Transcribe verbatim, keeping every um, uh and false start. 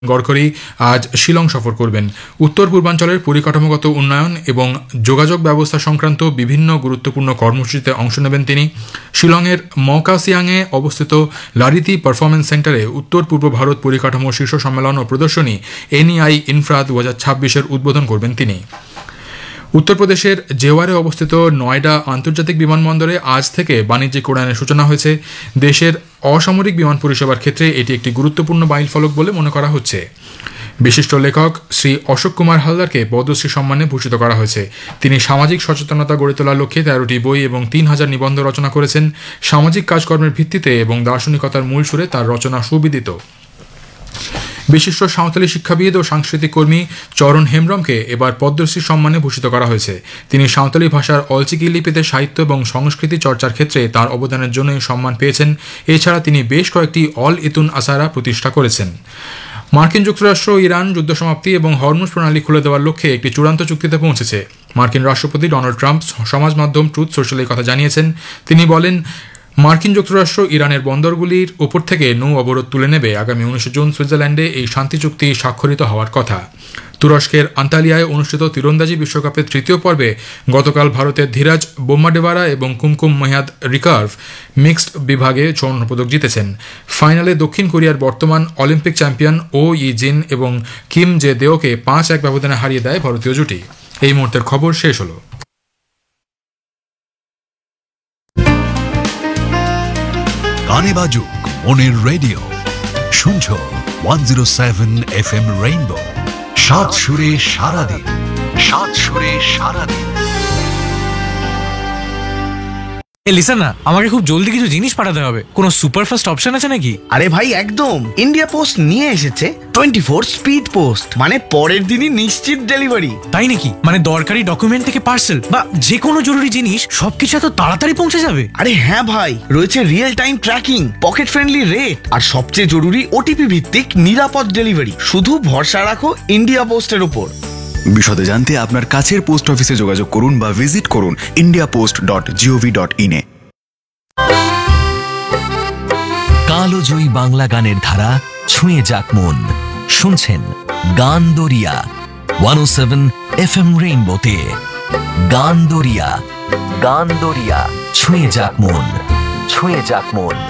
গডকরি আজ শিলং সফর করবেন। উত্তর পূর্বাঞ্চলের পরিকাঠামোগত উন্নয়ন এবং যোগাযোগ ব্যবস্থা সংক্রান্ত বিভিন্ন গুরুত্বপূর্ণ কর্মসূচিতে অংশ নেবেন তিনি। শিলংয়ের মৌকাসিয়াংয়ে অবস্থিত লারিতি পারফরমেন্স সেন্টারে উত্তর পূর্ব ভারত পরিকাঠামো শীর্ষ সম্মেলন ও প্রদর্শনী এনইআই ইনফ্রা দু হাজার ছাব্বিশের উদ্বোধন করবেন তিনি। উত্তরপ্রদেশের জেওয়ারে অবস্থিত নয়ডা আন্তর্জাতিক বিমানবন্দরে আজ থেকে বাণিজ্যিক উড়ানের সূচনা হয়েছে। দেশের অসামরিক বিমান পরিষেবার ক্ষেত্রে এটি একটি গুরুত্বপূর্ণ মাইলফলক বলে মনে করা হচ্ছে। বিশিষ্ট লেখক শ্রী অশোক কুমার হালদারকে পদ্মশ্রী সম্মানে ভূষিত করা হয়েছে। তিনি সামাজিক সচেতনতা গড়ে তোলার লক্ষ্যে তেরোটি বই এবং তিন হাজার নিবন্ধ রচনা করেছেন। সামাজিক কাজকর্মের ভিত্তিতে এবং দার্শনিকতার মূল সুরে তার রচনা সুবিদিত। বিশিষ্ট সাঁওতালি শিক্ষাবিদ ও সাংস্কৃতিক কর্মী চরণ হেমব্রমকে এবার পদ্মশ্রী সম্মানে ভূষিত করা হয়েছে। তিনি সাঁওতালি ভাষার অলচিকি লিপিতে সাহিত্য এবং সংস্কৃতি চর্চার ক্ষেত্রে তার অবদানের জন্য এই সম্মান পেয়েছেন। এছাড়া তিনি বেশ কয়েকটি অল ইতুন আসারা প্রতিষ্ঠা করেছেন। মার্কিন যুক্তরাষ্ট্র ইরান যুদ্ধ সমাপ্তি এবং হরমুজ প্রণালী খুলে দেওয়ার লক্ষ্যে একটি চূড়ান্ত চুক্তিতে পৌঁছেছে। মার্কিন রাষ্ট্রপতি ডোনাল্ড ট্রাম্প সমাজ মাধ্যম ট্রুথ সোশ্যালে কথা জানিয়েছেন। তিনি বলেন, মার্কিন যুক্তরাষ্ট্র ইরানের বন্দরগুলির উপর থেকে নৌ অবরোধ তুলে নেবে। আগামী উনিশে জুন সুইজারল্যান্ডে এই শান্তি চুক্তি স্বাক্ষরিত হওয়ার কথা। তুরস্কের আন্তালিয়ায় অনুষ্ঠিত তীরন্দাজি বিশ্বকাপের তৃতীয় পর্বে গতকাল ভারতের ধীরাজ বোম্মাডেভারা এবং কুমকুম মেহাদ রিকার্ভ মিক্সড বিভাগে স্বর্ণপদক জিতেছেন। ফাইনালে দক্ষিণ কোরিয়ার বর্তমান অলিম্পিক চ্যাম্পিয়ন ও ই জিন এবং কিম জে দেওকে পাঁচ এক ব্যবধানে হারিয়ে দেয় ভারতীয় জুটি। এই মুহূর্তের খবর শেষ হলো। গানে বাজুক মনের রেডিও, শুনছো one zero seven F M rainbow. সাত সুরে সারাদিন, সাত সুরে সারাদিন। এ লিসেন না, আমাকে খুব জলদি কিছু জিনিস পাঠাতে হবে। কোনো সুপারফাস্ট অপশন আছে নাকি? আরে ভাই একদম, ইন্ডিয়া পোস্ট নিয়ে এসেছে টোয়েন্টি ফোর স্পিড পোস্ট, মানে পরের দিনই নিশ্চিত ডেলিভারি। তাই নাকি? মানে দরকারি ডকুমেন্ট থেকে পার্সেল বা যে কোনো জরুরি জিনিস সবকিছু এত তাড়াতাড়ি পৌঁছে যাবে? আরে হ্যাঁ ভাই, রয়েছে real time tracking, pocket friendly rate আর সবচেয়ে জরুরি ওটিপি ভিত্তিক নিরাপদ ডেলিভারি। শুধু ভরসা রাখো ইন্ডিয়া পোস্টের উপর। বিশদে জানতে আপনার কাছের পোস্ট অফিসে যোগাযোগ করুন বা ভিজিট করুন India post dot gov dot in a. কালোজয়ী Bangla গানের ধারা ছুঁয়ে যাক মন। শুনছেন গান দরিয়া ওয়ান ও সেভেন এফ এম রেইনবোতে। গান দরিয়া, গান দরিয়া ছুঁয়ে যাক মন, ছুঁয়ে যাক মন।